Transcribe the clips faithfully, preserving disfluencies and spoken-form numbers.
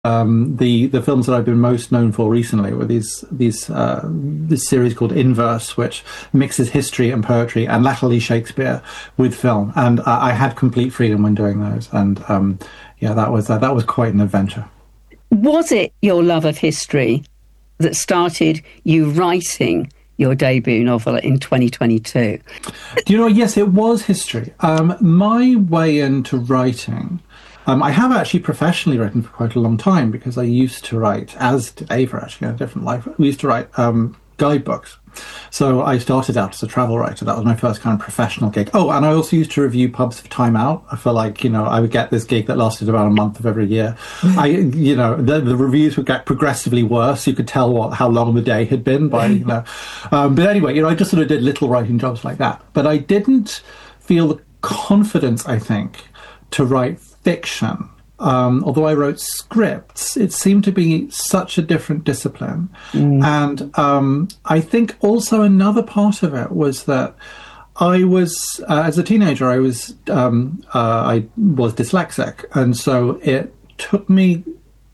Um, the the films that I've been most known for recently were these these uh, this series called Inverse, which mixes history and poetry and latterly Shakespeare with film. And uh, I had complete freedom when doing those. And um, yeah, that was uh, that was quite an adventure. Was it your love of history that started you writing your debut novel in twenty twenty-two? Do you know? Yes, it was history. Um, my way into writing. Um, I have actually professionally written for quite a long time because I used to write, as did Ava actually in a different life, we used to write um, guidebooks. So I started out as a travel writer. That was my first kind of professional gig. Oh, and I also used to review pubs for Time Out. I feel like, you know, I would get this gig that lasted about a month of every year. I, you know, the, the reviews would get progressively worse. You could tell what how long the day had been by, you know. Um, but anyway, you know, I just sort of did little writing jobs like that. But I didn't feel the confidence, I think, to write fiction. Um, although I wrote scripts, it seemed to be such a different discipline. Mm. And um, I think also another part of it was that I was, uh, as a teenager, I was um, uh, I was dyslexic. And so it took me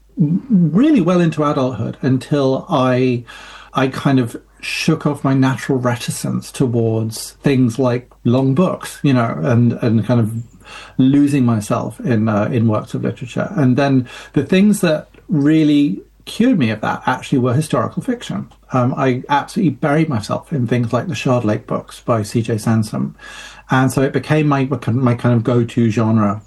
really well into adulthood until I I kind of shook off my natural reticence towards things like long books, you know, and, and kind of losing myself in uh, in works of literature. And then the things that really cured me of that actually were historical fiction. Um, I absolutely buried myself in things like the Shard Lake books by C J Sansom. And so it became my my kind of go-to genre.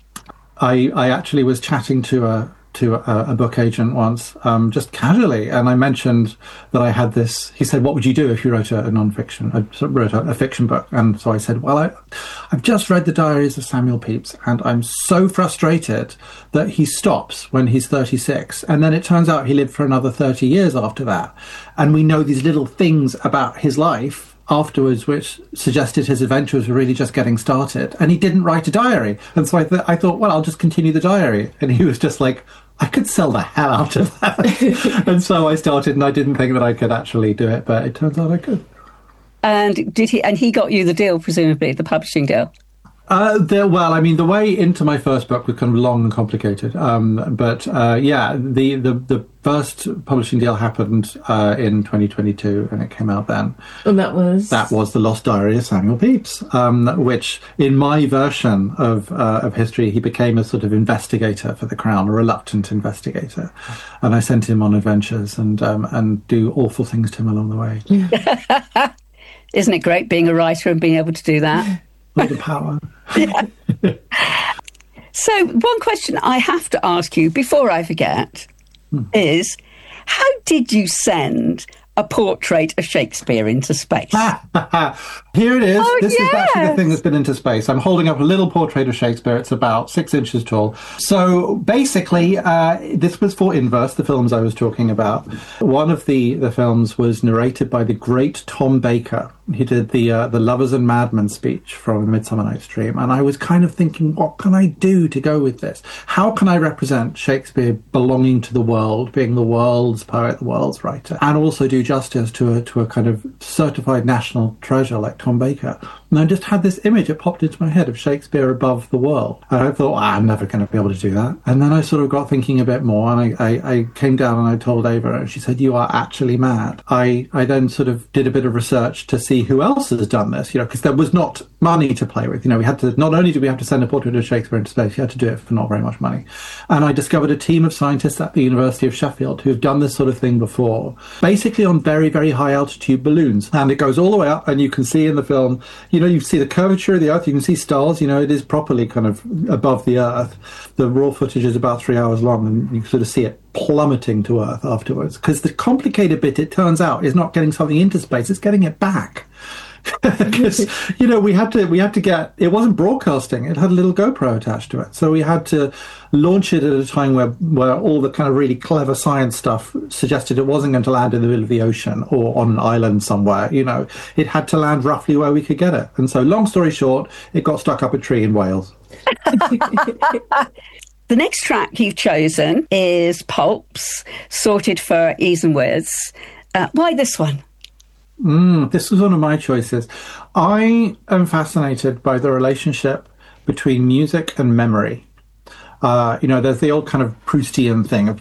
I, I actually was chatting to a to a, a book agent once, um, just casually, and I mentioned that I had this. He said, "What would you do if you wrote a, a non-fiction, I wrote a, a fiction book?" And so I said, "Well, I, I've just read the Diaries of Samuel Pepys, and I'm so frustrated that he stops when he's thirty-six, and then it turns out he lived for another thirty years after that, and we know these little things about his life afterwards which suggested his adventures were really just getting started, and he didn't write a diary." And so I, th- I thought, well, I'll just continue the diary. And he was just like, I could sell the hell out of that. And so I started, and I didn't think that I could actually do it, but it turns out I could. And did he? And he got you the deal, presumably, the publishing deal? Uh, the, well, I mean, the way into my first book was kind of long and complicated. Um, but uh, yeah, the, the, the first publishing deal happened uh, in twenty twenty-two, and it came out then. And that was? That was The Lost Diary of Samuel Pepys, um, which in my version of, uh, of history, he became a sort of investigator for the Crown, a reluctant investigator. And I sent him on adventures and, um, and do awful things to him along the way. Isn't it great being a writer and being able to do that? All the power. So one question I have to ask you before I forget hmm. is, how did you send a portrait of Shakespeare into space? Here it is. Oh, this yes. is actually the thing that's been into space. I'm holding up a little portrait of Shakespeare. It's about six inches tall. So basically, uh, this was for Inverse, the films I was talking about. One of the, the films was narrated by the great Tom Baker. He did the uh, the Lovers and Madmen speech from Midsummer Night's Dream. And I was kind of thinking, what can I do to go with this? How can I represent Shakespeare belonging to the world, being the world's poet, the world's writer, and also do justice to a, to a kind of certified national treasure like Tom Baker? And I just had this image, it popped into my head, of Shakespeare above the world. And I thought, oh, I'm never going to be able to do that. And then I sort of got thinking a bit more, and I, I, I came down and I told Ava, and she said, you are actually mad. I, I then sort of did a bit of research to see who else has done this, you know, because there was not money to play with. You know, we had to, not only did we have to send a portrait of Shakespeare into space, we had to do it for not very much money. And I discovered a team of scientists at the University of Sheffield who have done this sort of thing before, basically on very, very high altitude balloons. And it goes all the way up, and you can see in the film, you know, you see the curvature of the Earth, you can see stars, you know, it is properly kind of above the Earth. The raw footage is about three hours long, and you sort of see it plummeting to Earth afterwards. Because the complicated bit, it turns out, is not getting something into space, it's getting it back. Because, you know, we had to we had to get, it wasn't broadcasting, it had a little GoPro attached to it, so we had to launch it at a time where where all the kind of really clever science stuff suggested it wasn't going to land in the middle of the ocean or on an island somewhere. You know, it had to land roughly where we could get it. And so, long story short, it got stuck up a tree in Wales. The next track you've chosen is Pulps, sorted for Ease and Wiz. Uh, why this one? Mm, this was one of my choices. I am fascinated by the relationship between music and memory. Uh, you know, there's the old kind of Proustian thing of